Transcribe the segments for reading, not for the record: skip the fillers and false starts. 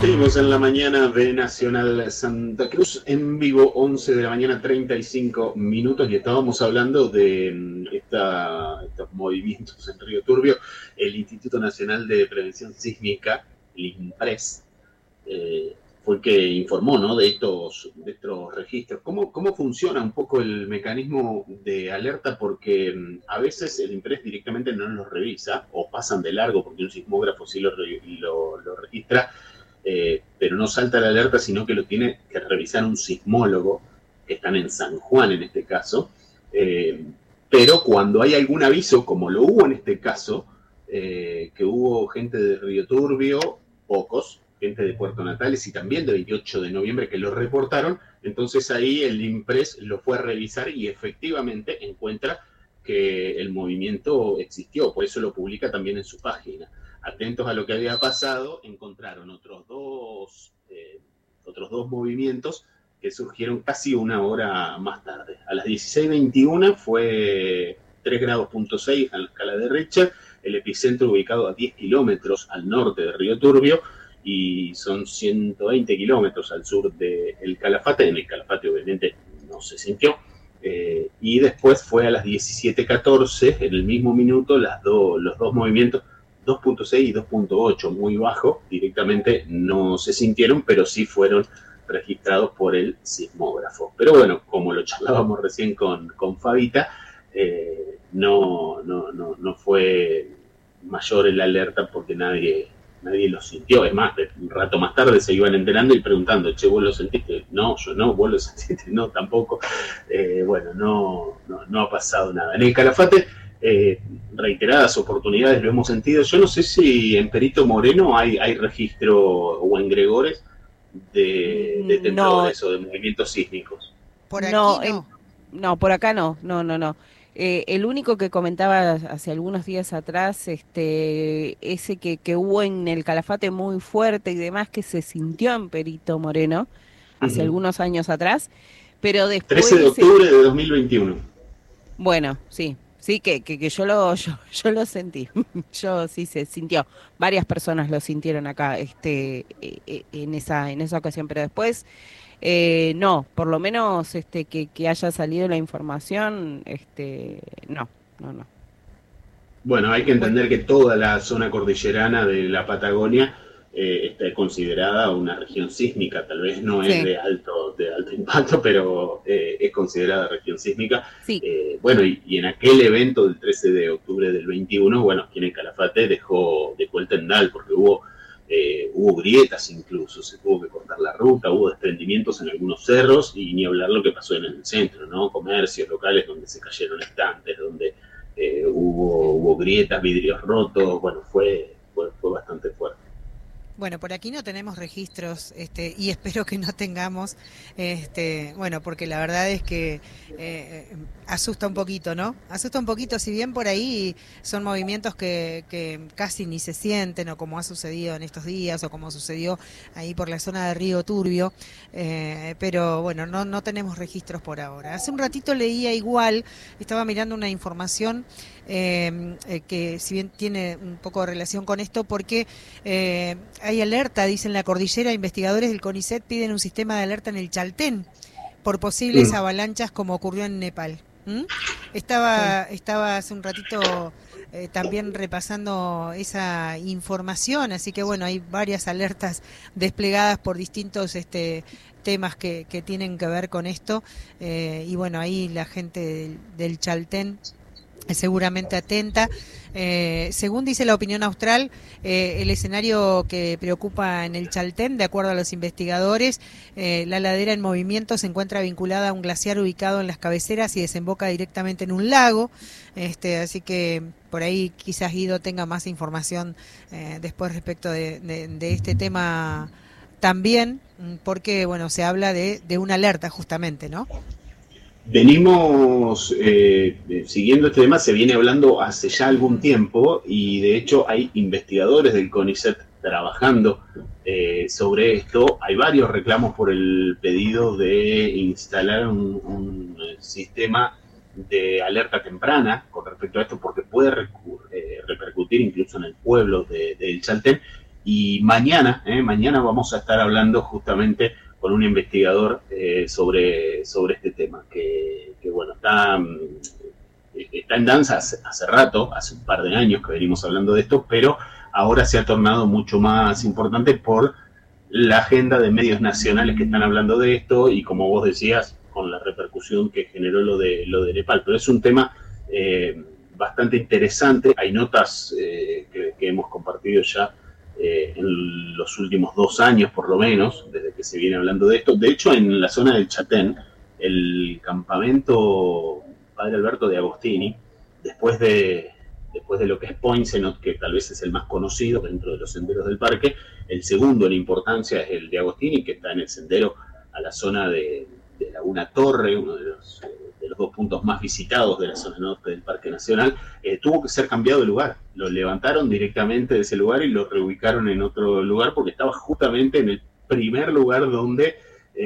Seguimos en la mañana de Nacional Santa Cruz, en vivo, 11 de la mañana, 35 minutos, y estábamos hablando de estos movimientos en Río Turbio. El Instituto Nacional de Prevención Sísmica, el INPRES, fue el que informó, ¿no?, de estos registros. ¿Cómo funciona un poco el mecanismo de alerta? Porque a veces el INPRES directamente no los revisa, o pasan de largo, porque un sismógrafo sí lo registra, pero no salta la alerta, sino que lo tiene que revisar un sismólogo, que están en San Juan en este caso, pero cuando hay algún aviso, como lo hubo en este caso, que hubo gente de Río Turbio, pocos, gente de Puerto Natales y también de 28 de noviembre que lo reportaron, entonces ahí el INPRES lo fue a revisar y efectivamente encuentra que el movimiento existió, por eso lo publica también en su página. Atentos a lo que había pasado, encontraron otros dos movimientos que surgieron casi una hora más tarde. A las 16:21 fue 3 grados punto 6 en la escala de Richter, el epicentro ubicado a 10 kilómetros al norte de Río Turbio y son 120 kilómetros al sur del Calafate. En el Calafate obviamente no se sintió. Y después fue a las 17:14, en el mismo minuto, los dos movimientos, 2.6 y 2.8, muy bajo, directamente no se sintieron, pero sí fueron registrados por el sismógrafo. Pero bueno, como lo charlábamos recién con Fabita, no fue mayor el alerta porque nadie lo sintió. Es más, un rato más tarde se iban enterando y preguntando, che, ¿vos lo sentiste? No, yo no. ¿Vos lo sentiste? No, tampoco. Bueno, no ha pasado nada. En el Calafate, reiteradas oportunidades lo hemos sentido. Yo no sé si en Perito Moreno hay registro, o en Gregores, de temblores o de movimientos sísmicos. Por aquí no, por acá no. El único que comentaba hace algunos días atrás, ese que hubo en el Calafate muy fuerte y demás, que se sintió en Perito Moreno hace algunos años atrás, pero después... 13 de octubre de 2021. Bueno, sí, que yo lo sentí, yo sí se sintió, varias personas lo sintieron acá, en esa ocasión, pero después... no, por lo menos que haya salido la información, no. Bueno, hay que entender que toda la zona cordillerana de la Patagonia está considerada una región sísmica, tal vez no es de alto impacto, pero es considerada región sísmica. Sí. Bueno, y en aquel evento del 13 de octubre del 21, bueno, aquí en el Calafate dejó el tendal, porque hubo grietas incluso, se tuvo que cortar la ruta, hubo desprendimientos en algunos cerros, y ni hablar lo que pasó en el centro, ¿no? Comercios locales donde se cayeron estantes, donde hubo grietas, vidrios rotos. Bueno, fue bastante fuerte. Bueno, por aquí no tenemos registros, y espero que no tengamos, bueno, porque la verdad es que asusta un poquito, ¿no? Asusta un poquito, si bien por ahí son movimientos que casi ni se sienten, o como ha sucedido en estos días, o como sucedió ahí por la zona de Río Turbio, pero bueno, no tenemos registros por ahora. Hace un ratito leía igual, estaba mirando una información que si bien tiene un poco de relación con esto, porque hay alerta, dicen la cordillera, investigadores del CONICET piden un sistema de alerta en el Chaltén por posibles avalanchas como ocurrió en Nepal. Estaba hace un ratito también repasando esa información, así que bueno, hay varias alertas desplegadas por distintos temas que tienen que ver con esto, y bueno, ahí la gente del Chaltén seguramente atenta. Según dice la opinión austral, el escenario que preocupa en el Chaltén, de acuerdo a los investigadores, la ladera en movimiento se encuentra vinculada a un glaciar ubicado en las cabeceras y desemboca directamente en un lago, así que por ahí quizás Guido tenga más información después respecto de este tema también, porque bueno, se habla de una alerta justamente, ¿no? Venimos siguiendo este tema, se viene hablando hace ya algún tiempo, y de hecho hay investigadores del CONICET trabajando sobre esto. Hay varios reclamos por el pedido de instalar un sistema de alerta temprana con respecto a esto, porque puede repercutir incluso en el pueblo del Chaltén. Y mañana vamos a estar hablando justamente con un investigador sobre este tema, que bueno, está en danza hace rato, hace un par de años que venimos hablando de esto, pero ahora se ha tornado mucho más importante por la agenda de medios nacionales que están hablando de esto y, como vos decías, con la repercusión que generó lo de Nepal. Pero es un tema bastante interesante. Hay notas que hemos compartido ya en los últimos 2 años, por lo menos, desde que se viene hablando de esto. De hecho, en la zona del Chatén, el campamento Padre Alberto de Agostini, después de lo que es Poinsenot, que tal vez es el más conocido dentro de los senderos del parque, el segundo en importancia es el de Agostini, que está en el sendero a la zona de Laguna Torre, uno de los 2 puntos más visitados de la zona norte del Parque Nacional. Tuvo que ser cambiado de lugar. Lo levantaron directamente de ese lugar y lo reubicaron en otro lugar porque estaba justamente en el primer lugar donde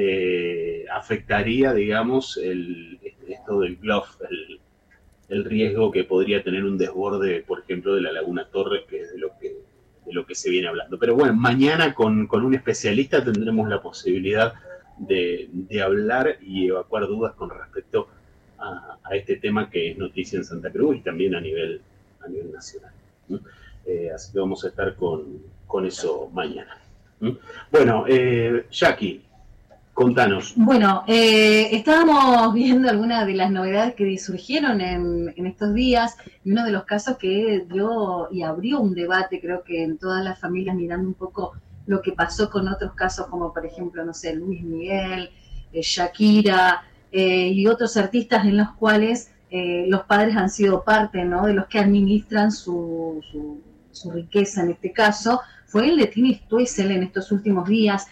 afectaría, digamos, esto del bluff, el riesgo que podría tener un desborde, por ejemplo, de la Laguna Torres, que es de lo que se viene hablando. Pero bueno, mañana con un especialista tendremos la posibilidad de hablar y evacuar dudas con respecto a este tema que es noticia en Santa Cruz y también a nivel nacional. Así que vamos a estar con eso mañana. Bueno, Jackie, contanos. Bueno, estábamos viendo algunas de las novedades que surgieron en estos días, y uno de los casos que dio y abrió un debate, creo que en todas las familias, mirando un poco lo que pasó con otros casos, como por ejemplo, no sé, Luis Miguel, Shakira, y otros artistas en los cuales los padres han sido parte, ¿no?, de los que administran su riqueza, en este caso, fue el de Tini Stoessel en estos últimos días.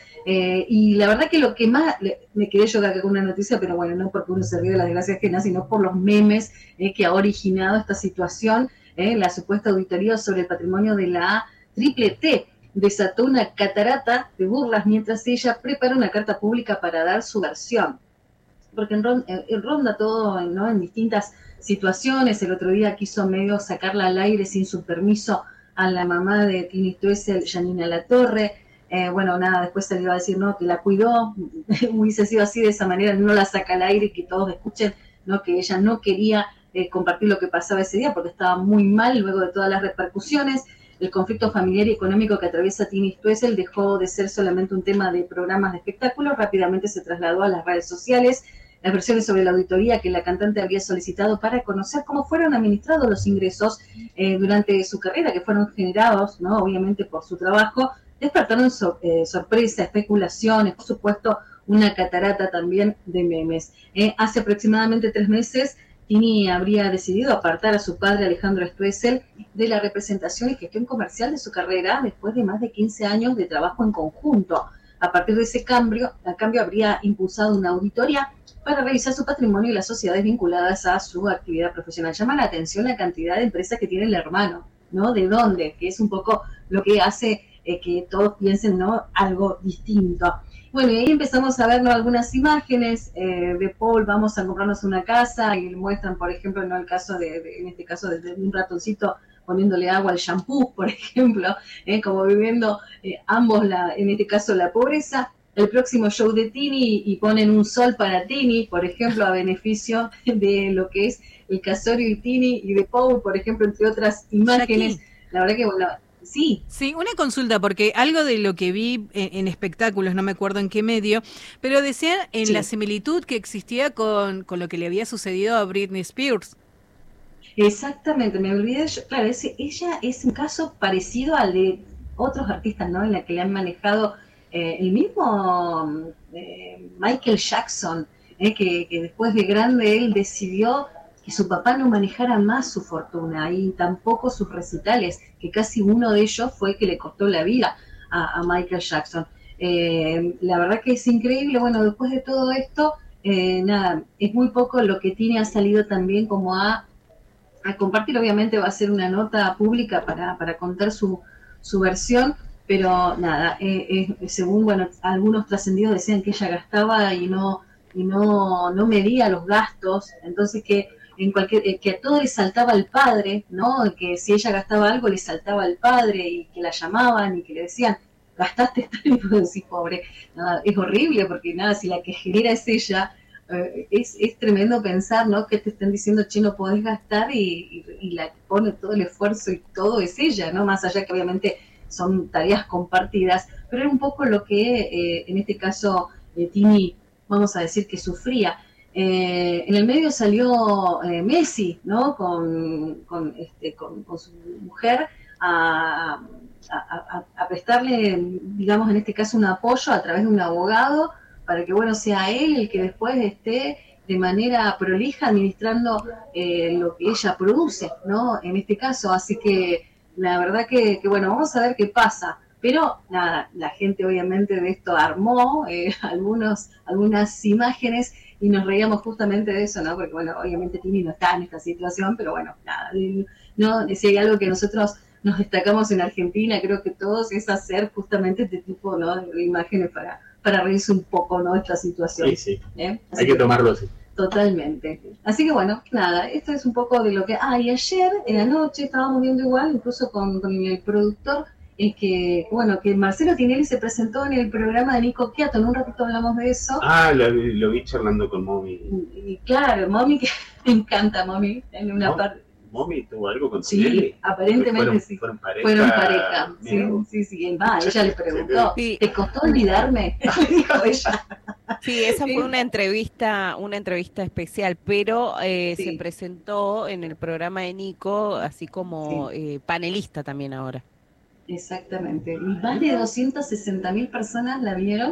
Y la verdad que lo que más, me quedé yo acá con una noticia, pero bueno, no porque uno se ríe de las desgracias ajenas, sino por los memes que ha originado esta situación. La supuesta auditoría sobre el patrimonio de la Triple T desató una catarata de burlas mientras ella prepara una carta pública para dar su versión. Porque ronda todo, ¿no?, en distintas situaciones. El otro día quiso medio sacarla al aire sin su permiso a la mamá de Tini Stoessel, Janina Latorre. Bueno, nada, después salió a decir, no, que la cuidó, hubiese sido así, de esa manera, no la saca al aire y que todos escuchen, ¿no?, que ella no quería compartir lo que pasaba ese día porque estaba muy mal luego de todas las repercusiones. El conflicto familiar y económico que atraviesa Tini Stoessel dejó de ser solamente un tema de programas de espectáculos, rápidamente se trasladó a las redes sociales. Las versiones sobre la auditoría que la cantante había solicitado para conocer cómo fueron administrados los ingresos durante su carrera, que fueron generados, ¿no?, obviamente por su trabajo, despertaron sorpresa, especulaciones, por supuesto, una catarata también de memes. Hace aproximadamente 3 meses, Tini habría decidido apartar a su padre Alejandro Stoessel de la representación y gestión comercial de su carrera después de más de 15 años de trabajo en conjunto. A partir de ese cambio habría impulsado una auditoría para revisar su patrimonio y las sociedades vinculadas a su actividad profesional. Llama la atención la cantidad de empresas que tiene el hermano, ¿no? ¿De dónde? Que es un poco lo que hace que todos piensen, ¿no?, algo distinto. Bueno, y ahí empezamos a ver, ¿no?, algunas imágenes de Paul, vamos a comprarnos una casa, y muestran, por ejemplo, ¿no?, el caso en este caso de un ratoncito poniéndole agua al shampoo, por ejemplo, como viviendo ambos, en este caso, la pobreza. El próximo show de Tini y ponen un sol para Tini, por ejemplo, a beneficio de lo que es el casorio y Tini y de Paul, por ejemplo, entre otras imágenes. Aquí. La verdad que, bueno, sí. Sí, una consulta, porque algo de lo que vi en espectáculos, no me acuerdo en qué medio, pero decían en la similitud que existía con lo que le había sucedido a Britney Spears. Exactamente, me olvidé. Claro, ella es un caso parecido al de otros artistas, ¿no?, en la que le han manejado el mismo Michael Jackson, que después de grande él decidió que su papá no manejara más su fortuna y tampoco sus recitales, que casi uno de ellos fue que le costó la vida a Michael Jackson. La verdad que es increíble. Bueno, después de todo esto, nada, es muy poco lo que Tini ha salido también como a compartir. Obviamente va a ser una nota pública para contar su versión, pero nada, según, bueno, algunos trascendidos decían que ella gastaba y no medía los gastos, entonces que que a todo le saltaba al padre, ¿no? Que si ella gastaba algo le saltaba al padre y que la llamaban y que le decían, gastaste tal, y vos decís, pobre, nada, es horrible porque nada, si la que genera es ella, es tremendo pensar, ¿no? Que te están diciendo, che, no podés gastar y la que pone todo el esfuerzo y todo es ella, ¿no? Más allá que obviamente son tareas compartidas, pero era un poco lo que en este caso Tini, vamos a decir que sufría. En el medio salió Messi, ¿no? Con su mujer a prestarle, digamos, en este caso un apoyo a través de un abogado para que, bueno, sea él el que después esté de manera prolija administrando lo que ella produce, ¿no? En este caso, así que la verdad que bueno, vamos a ver qué pasa. Pero nada, la gente obviamente de esto armó algunas imágenes y nos reíamos justamente de eso, ¿no? Porque bueno, obviamente Tini no está en esta situación, pero bueno, nada, no, si hay algo que nosotros nos destacamos en Argentina, creo que todos, es hacer justamente este tipo, ¿no?, de imágenes para reírse un poco, ¿no?, de esta situación. Sí. Hay que tomarlo así. Totalmente. Así que bueno, nada, esto es un poco de lo que... y ayer, en la noche, estábamos viendo igual, incluso con el productor, que Marcelo Tinelli se presentó en el programa de Nico Quiato, en un ratito hablamos de eso. Lo vi charlando con Momi. Y claro, Momi, que me encanta Momi, en una parte... ¿Momi tuvo algo con Tinelli? Sí, aparentemente sí. Fueron pareja. Fueron pareja, sí. Ella le preguntó, sí. ¿te costó olvidarme? Dijo ella. Sí, esa fue una entrevista especial, pero Sí. se presentó en el programa de Nico, así como panelista también ahora. Exactamente. Y más de 260.000 personas la vieron.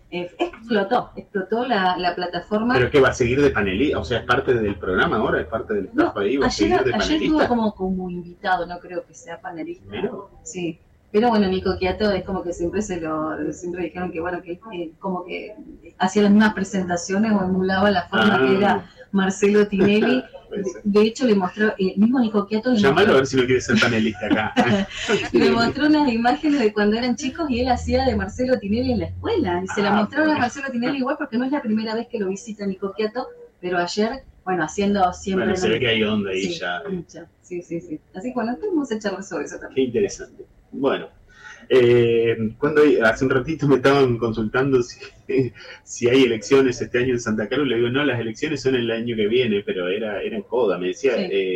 Explotó la plataforma. ¿Pero qué va a seguir de panelista? O sea, ¿es parte del programa ahora? ¿Es parte del staff ahí? ¿Va a seguir de panelista? Ayer estuvo como invitado, no creo que sea panelista. ¿Pero? Sí. Pero bueno, Nico Quiato es como que siempre dijeron que bueno, que como que hacía las mismas presentaciones o emulaba la forma que era Marcelo Tinelli. De hecho, le mostró, mismo Nico Quiato... Llámalo a ver si no quiere ser panelista acá. Le mostró unas imágenes de cuando eran chicos y él hacía de Marcelo Tinelli en la escuela. Y se la mostraron a Marcelo Tinelli igual porque no es la primera vez que lo visita Nico Quiato, pero ayer, bueno, haciendo siempre... Bueno, se ve que hay onda ahí ya. Sí. Así que bueno, podemos echarle sobre eso también. Qué interesante. Bueno, hace un ratito me estaban consultando si hay elecciones este año en Santa Cruz, le digo, no, las elecciones son el año que viene, pero era en joda, me decía,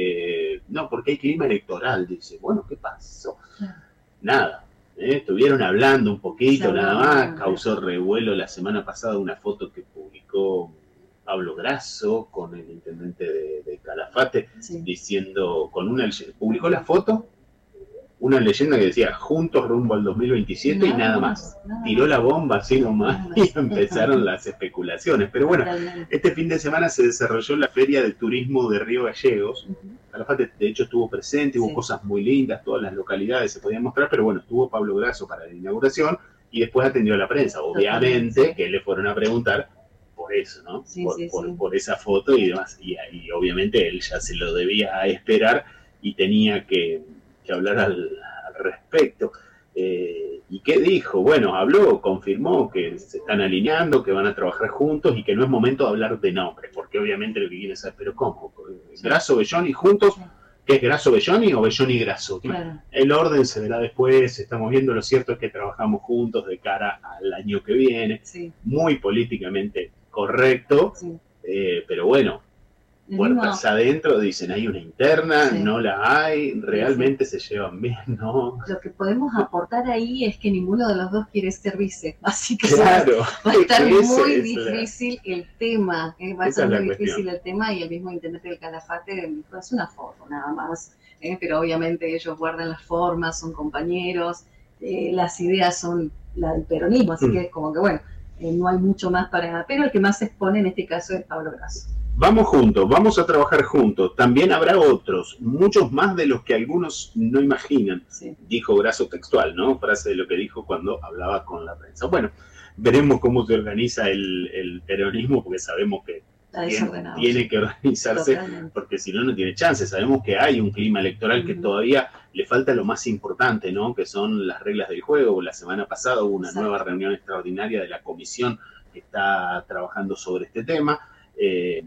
no, porque hay clima electoral, dice, bueno, ¿qué pasó? Nada, estuvieron hablando un poquito, nada más, causó revuelo la semana pasada una foto que publicó Pablo Grasso con el intendente de Calafate, diciendo, publicó la foto, una leyenda que decía juntos rumbo al 2027 y nada más. Tiró la bomba así nomás y empezaron las especulaciones. Pero bueno, este fin de semana se desarrolló la Feria de Turismo de Río Gallegos. Calafate de hecho estuvo presente, hubo cosas muy lindas, todas las localidades se podían mostrar, pero bueno, estuvo Pablo Grasso para la inauguración y después atendió a la prensa. Obviamente que le fueron a preguntar por eso, ¿no? Por esa foto y demás. Y obviamente él ya se lo debía esperar y tenía que hablar al respecto. ¿Y qué dijo? Bueno, habló, confirmó que se están alineando, que van a trabajar juntos y que no es momento de hablar de nombres, porque obviamente lo que quiere saber, pero ¿cómo? ¿Grasso, Belloni juntos? ¿Qué es Grasso, Belloni o Belloni, Grasso? Claro. El orden se verá después, estamos viendo, lo cierto es que trabajamos juntos de cara al año que viene, muy políticamente correcto, pero bueno, puertas adentro, dicen, hay una interna, no la hay, realmente se llevan bien, ¿no? Lo que podemos aportar ahí es que ninguno de los dos quiere ser vice, así que claro, va a estar muy difícil el tema, va a estar muy difícil el tema, y el mismo intendente del Calafate dijo, es una foto nada más, pero obviamente ellos guardan las formas, son compañeros, las ideas son la del peronismo, así que es como que bueno, no hay mucho más pero el que más se expone en este caso es Pablo Grasso. Vamos juntos, vamos a trabajar juntos. También habrá otros, muchos más de los que algunos no imaginan. Dijo Grasso textual, ¿no? Frase de lo que dijo cuando hablaba con la prensa. Bueno, veremos cómo se organiza el peronismo, porque sabemos que tiene que organizarse, porque si no, no tiene chance. Sabemos que hay un clima electoral que todavía le falta lo más importante, ¿no? Que son las reglas del juego. La semana pasada hubo una nueva reunión extraordinaria de la comisión que está trabajando sobre este tema.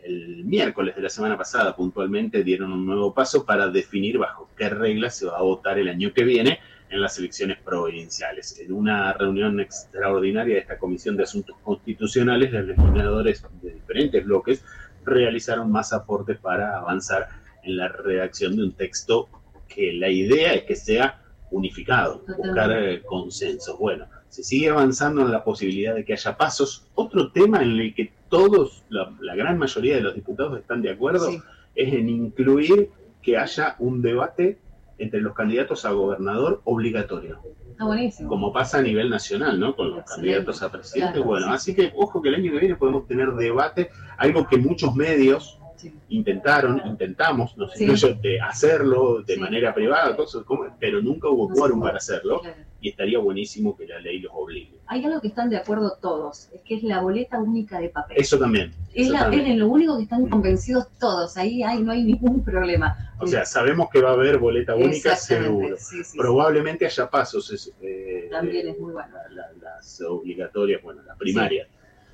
el miércoles de la semana pasada puntualmente dieron un nuevo paso para definir bajo qué reglas se va a votar el año que viene en las elecciones provinciales. En una reunión extraordinaria de esta Comisión de Asuntos Constitucionales, los legisladores de diferentes bloques realizaron más aportes para avanzar en la redacción de un texto que la idea es que sea unificado, buscar consensos. Bueno, se sigue avanzando en la posibilidad de que haya pasos. Otro tema en el que todos, la gran mayoría de los diputados están de acuerdo, sí, es en incluir que haya un debate entre los candidatos a gobernador obligatorio. Buenísimo. Como pasa a nivel nacional, ¿no? Con los candidatos a presidente. Claro, bueno, sí, así que ojo que el año que viene podemos tener debate, algo que muchos medios intentamos, no sé, sí, de hacerlo de manera privada, cosas como, pero nunca hubo quórum para hacerlo, y estaría buenísimo que la ley los obligue. Hay algo que están de acuerdo todos, es que es la boleta única de papel. Eso también. Es lo único que están convencidos todos, ahí no hay ningún problema. O sea, sabemos que va a haber boleta única seguro. Sí, probablemente haya pasos. También es muy bueno. Las obligatorias, bueno, las primarias.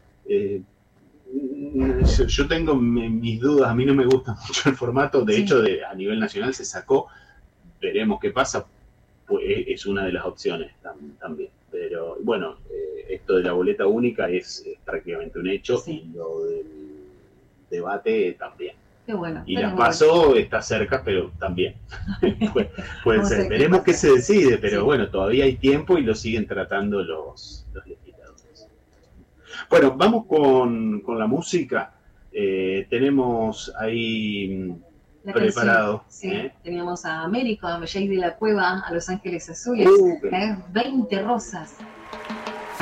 Yo tengo mis dudas, a mí no me gusta mucho el formato, de hecho a nivel nacional se sacó, veremos qué pasa, pues es una de las opciones también, pero bueno, esto de la boleta única es prácticamente un hecho, y lo del debate también. Qué bueno. Y la PASO está cerca, pero también puede ser. Veremos qué se decide, pero bueno, todavía hay tiempo y lo siguen tratando los legisladores. Bueno, vamos con la música. Tenemos ahí preparado. Teníamos a Américo, a Jay de la Cueva, a Los Ángeles Azules, 20 rosas.